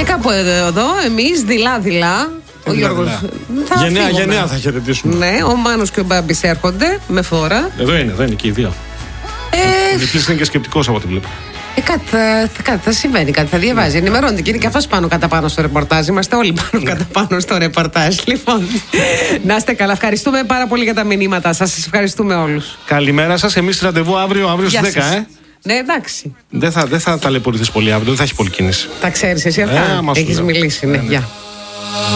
Και κάπου εδώ, εμείς δειλά-δειλά. Ο Γιώργος. Γενναία θα χαιρετήσουμε. Ναι, ο Μάνος και ο Μπάμπης έρχονται με φόρα. Εδώ είναι και οι δύο. Ο Νικλής είναι και σκεπτικός από ό,τι βλέπω. Κάτι θα συμβαίνει, κάτι θα διαβάζει. Ενημερώνεται και είναι και αυτός πάνω στο ρεπορτάζ. Είμαστε όλοι πάνω στο ρεπορτάζ. Λοιπόν, να είστε καλά. Ευχαριστούμε πάρα πολύ για τα μηνύματα σας. Σας ευχαριστούμε όλους. Καλημέρα σας. Εμείς ραντεβού αύριο στις 10, Ναι, εντάξει. Δεν θα ταλαιπωρηθείς πολύ αύριο, δεν θα έχει πολύ κίνηση. Τα ξέρεις εσύ αυτά. Έχεις μιλήσει, ναι. Γεια.